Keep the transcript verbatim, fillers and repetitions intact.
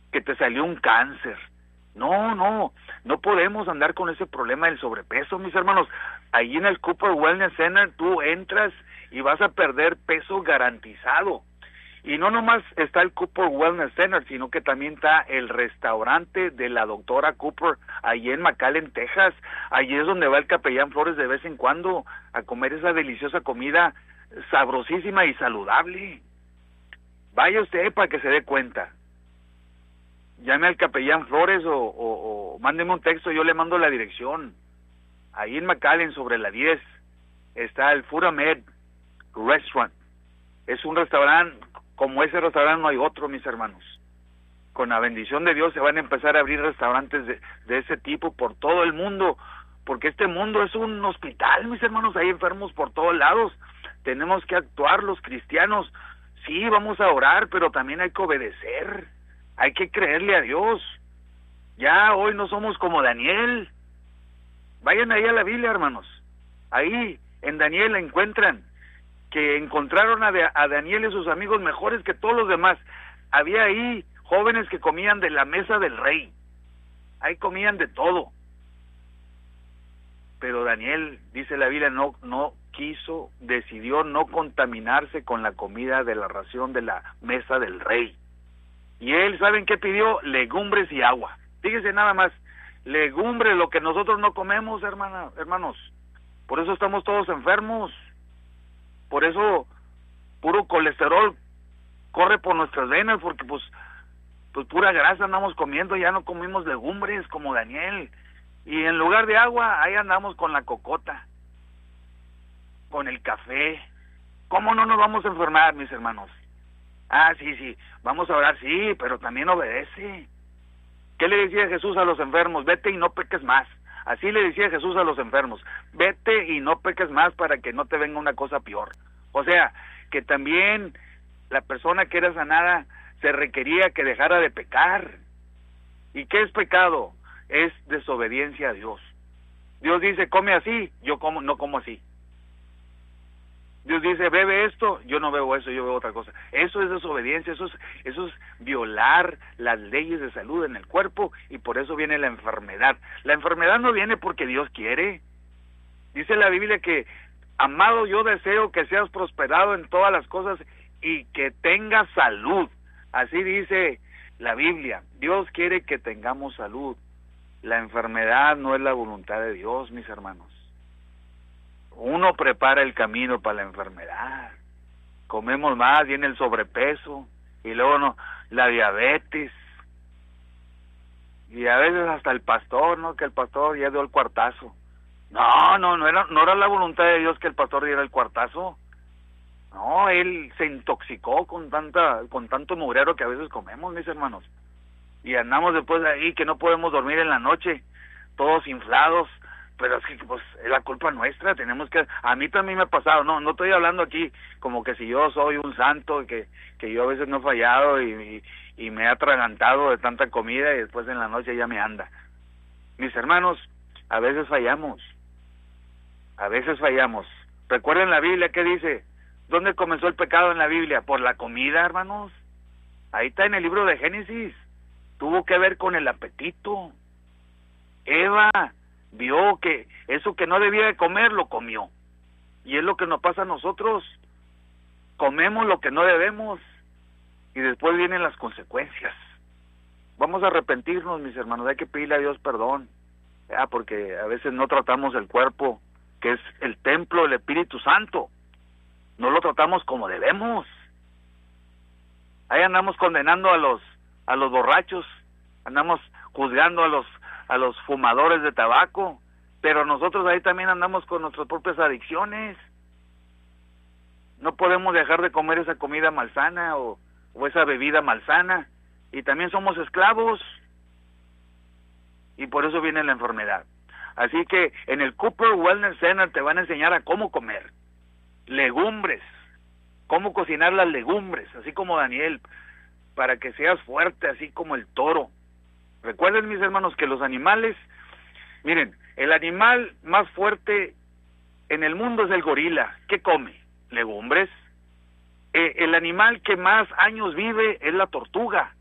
que te salió un cáncer. No, no, no podemos andar con ese problema del sobrepeso, mis hermanos. Ahí en el Cooper Wellness Center tú entras y vas a perder peso garantizado. Y no nomás está el Cooper Wellness Center, sino que también está el restaurante de la doctora Cooper, allí en McAllen, Texas. Allí es donde va el capellán Flores de vez en cuando a comer esa deliciosa comida sabrosísima y saludable. Vaya usted para que se dé cuenta. Llame al capellán Flores o, o, o mándeme un texto, yo le mando la dirección. Ahí en McAllen, sobre la diez, está el Furamed Restaurant. Es un restaurante, como ese restaurante no hay otro, mis hermanos. Con la bendición de Dios se van a empezar a abrir restaurantes de, de ese tipo por todo el mundo, porque este mundo es un hospital, mis hermanos, hay enfermos por todos lados. Tenemos que actuar los cristianos. Sí, vamos a orar, pero también hay que obedecer. Hay que creerle a Dios. Ya hoy no somos como Daniel. Vayan ahí a la Biblia, hermanos. Ahí en Daniel encuentran que encontraron a, de, a Daniel y sus amigos mejores que todos los demás. Había ahí jóvenes que comían de la mesa del rey. Ahí comían de todo. Pero Daniel, dice la Biblia, no, no quiso, decidió no contaminarse con la comida de la ración de la mesa del rey. Y él, ¿saben qué pidió? Legumbres y agua. Fíjense nada más, legumbres, lo que nosotros no comemos, hermana, hermanos. Por eso estamos todos enfermos. Por eso puro colesterol corre por nuestras venas, porque pues, pues pura grasa andamos comiendo, ya no comimos legumbres como Daniel. Y en lugar de agua, ahí andamos con la cocota, con el café. ¿Cómo no nos vamos a enfermar, mis hermanos? Ah, sí, sí, vamos a orar, sí, pero también obedece. ¿Qué le decía Jesús a los enfermos? Vete y no peques más. Así le decía Jesús a los enfermos, vete y no peques más para que no te venga una cosa peor. O sea, que también la persona que era sanada se requería que dejara de pecar. ¿Y qué es pecado? Es desobediencia a Dios. Dios dice, come así, yo como, no como así. Dios dice, bebe esto, yo no bebo eso, yo bebo otra cosa. Eso es desobediencia, eso es, eso es violar las leyes de salud en el cuerpo, y por eso viene la enfermedad. La enfermedad no viene porque Dios quiere. Dice la Biblia que, amado, yo deseo que seas prosperado en todas las cosas y que tengas salud. Así dice la Biblia. Dios quiere que tengamos salud. La enfermedad no es la voluntad de Dios, mis hermanos. Uno prepara el camino para la enfermedad. Comemos más, viene el sobrepeso, y luego no, la diabetes, y a veces hasta el pastor, ¿no? Que el pastor ya dio el cuartazo. No, no, no era, no era la voluntad de Dios que el pastor diera el cuartazo. No, él se intoxicó con tanta, con tanto mugrero que a veces comemos, mis hermanos. Y andamos después de ahí que no podemos dormir en la noche, todos inflados. Pero es que pues es la culpa nuestra, tenemos que, a mí también me ha pasado, no, no estoy hablando aquí como que si yo soy un santo, que, que yo a veces no he fallado y, y, y me he atragantado de tanta comida y después en la noche ya me anda. Mis hermanos, a veces fallamos, a veces fallamos. Recuerden la Biblia, ¿qué dice? ¿Dónde comenzó el pecado en la Biblia? Por la comida, hermanos. Ahí está en el libro de Génesis, tuvo que ver con el apetito. Eva vio que eso que no debía de comer, lo comió. Y es lo que nos pasa a nosotros. Comemos lo que no debemos y después vienen las consecuencias. Vamos a arrepentirnos, mis hermanos, hay que pedirle a Dios perdón, ya, porque a veces no tratamos el cuerpo, que es el templo del Espíritu Santo. No lo tratamos como debemos. Ahí andamos condenando a los a los borrachos, andamos juzgando a los a los fumadores de tabaco, pero nosotros ahí también andamos con nuestras propias adicciones. No podemos dejar de comer esa comida malsana o, o esa bebida malsana, y también somos esclavos, y por eso viene la enfermedad. Así que en el Cooper Wellness Center te van a enseñar a cómo comer legumbres, cómo cocinar las legumbres, así como Daniel, para que seas fuerte, así como el toro. Recuerden, mis hermanos, que los animales, miren, el animal más fuerte en el mundo es el gorila. ¿Qué come? Legumbres. Eh, el animal que más años vive es la tortuga.